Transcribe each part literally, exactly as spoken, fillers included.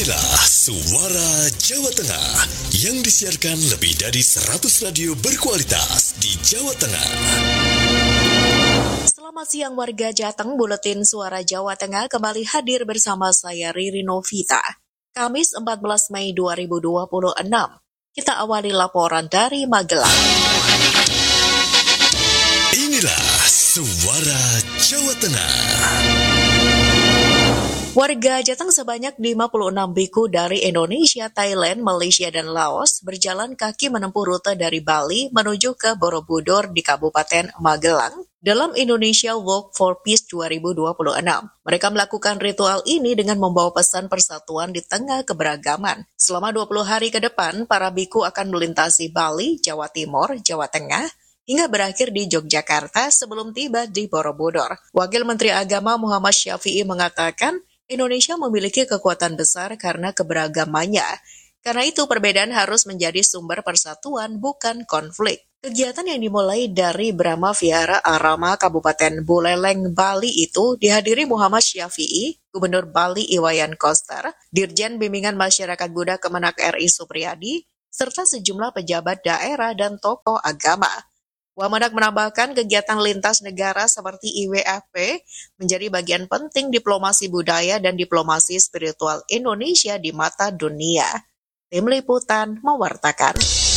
Inilah Suara Jawa Tengah yang disiarkan lebih dari seratus radio berkualitas di Jawa Tengah. Selamat siang warga Jateng, Buletin Suara Jawa Tengah kembali hadir bersama saya Riri Novita. Kamis empat belas Mei dua ribu dua puluh enam. Kita awali laporan dari Magelang. Inilah Suara Jawa Tengah. Warga Jateng sebanyak lima puluh enam biku dari Indonesia, Thailand, Malaysia, dan Laos berjalan kaki menempuh rute dari Bali menuju ke Borobudur di Kabupaten Magelang dalam Indonesia Walk for Peace dua ribu dua puluh enam. Mereka melakukan ritual ini dengan membawa pesan persatuan di tengah keberagaman. Selama dua puluh hari ke depan, para biku akan melintasi Bali, Jawa Timur, Jawa Tengah, hingga berakhir di Yogyakarta sebelum tiba di Borobudur. Wakil Menteri Agama Muhammad Syafi'i mengatakan, Indonesia memiliki kekuatan besar karena keberagamannya. Karena itu perbedaan harus menjadi sumber persatuan, bukan konflik. Kegiatan yang dimulai dari Brahma Vihara Arama Kabupaten Buleleng, Bali itu dihadiri Muhammad Syafi'i, Gubernur Bali Iwayan Koster, Dirjen Bimbingan Masyarakat Buddha Kemenak R I Supriyadi, serta sejumlah pejabat daerah dan tokoh agama. Wamenak menambahkan kegiatan lintas negara seperti I W F P menjadi bagian penting diplomasi budaya dan diplomasi spiritual Indonesia di mata dunia. Tim Liputan mewartakan.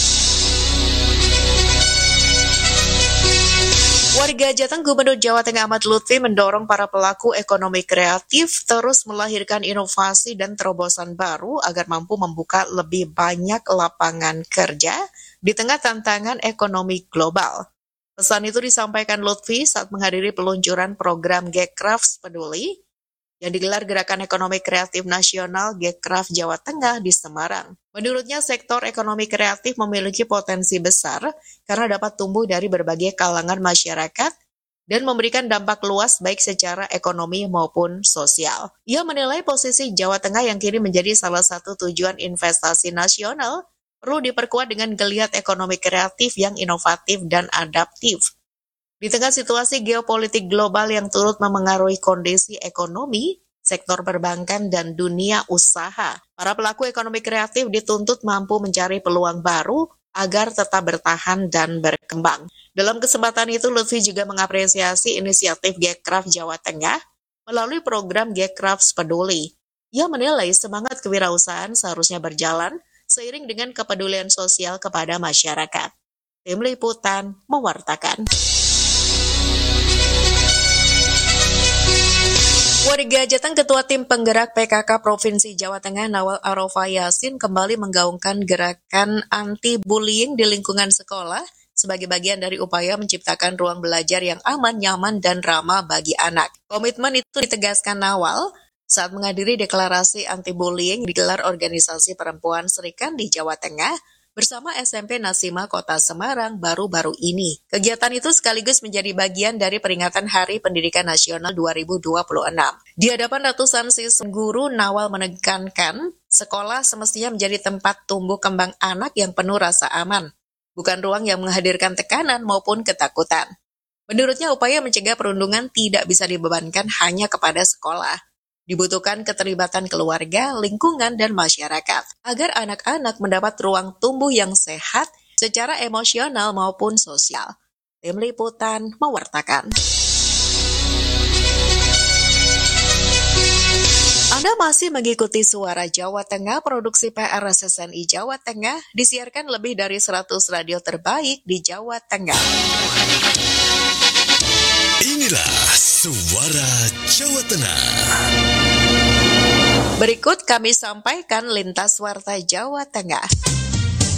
Warga Jateng Gubernur Jawa Tengah Ahmad Lutfi mendorong para pelaku ekonomi kreatif terus melahirkan inovasi dan terobosan baru agar mampu membuka lebih banyak lapangan kerja di tengah tantangan ekonomi global. Pesan itu disampaikan Lutfi saat menghadiri peluncuran program Gcraft Peduli yang digelar Gerakan Ekonomi Kreatif Nasional Gcraft Jawa Tengah di Semarang. Menurutnya, sektor ekonomi kreatif memiliki potensi besar karena dapat tumbuh dari berbagai kalangan masyarakat dan memberikan dampak luas baik secara ekonomi maupun sosial. Ia menilai posisi Jawa Tengah yang kini menjadi salah satu tujuan investasi nasional perlu diperkuat dengan geliat ekonomi kreatif yang inovatif dan adaptif. Di tengah situasi geopolitik global yang turut memengaruhi kondisi ekonomi, sektor perbankan, dan dunia usaha, para pelaku ekonomi kreatif dituntut mampu mencari peluang baru agar tetap bertahan dan berkembang. Dalam kesempatan itu, Lutfi juga mengapresiasi inisiatif Gcraft Jawa Tengah melalui program Gcraft Peduli. Ia menilai semangat kewirausahaan seharusnya berjalan seiring dengan kepedulian sosial kepada masyarakat. Tim Liputan mewartakan. Warga Jateng Ketua Tim Penggerak P K K Provinsi Jawa Tengah Nawal Arofa Yasin kembali menggaungkan gerakan anti-bullying di lingkungan sekolah sebagai bagian dari upaya menciptakan ruang belajar yang aman, nyaman, dan ramah bagi anak. Komitmen itu ditegaskan Nawal saat menghadiri deklarasi anti-bullying digelar Organisasi Perempuan Serikan di Jawa Tengah bersama S M P Nasima Kota Semarang baru-baru ini. Kegiatan itu sekaligus menjadi bagian dari peringatan Hari Pendidikan Nasional dua ribu dua puluh enam. Di hadapan ratusan siswa guru, Nawal menekankan sekolah semestinya menjadi tempat tumbuh kembang anak yang penuh rasa aman, bukan ruang yang menghadirkan tekanan maupun ketakutan. Menurutnya, upaya mencegah perundungan tidak bisa dibebankan hanya kepada sekolah. Dibutuhkan keterlibatan keluarga, lingkungan, dan masyarakat agar anak-anak mendapat ruang tumbuh yang sehat secara emosional maupun sosial. Tim Liputan mewartakan. Anda masih mengikuti Suara Jawa Tengah, produksi P R S S N I Jawa Tengah, disiarkan lebih dari seratus radio terbaik di Jawa Tengah. Inilah Suara Jawa Tengah. Berikut kami sampaikan lintas warta Jawa Tengah.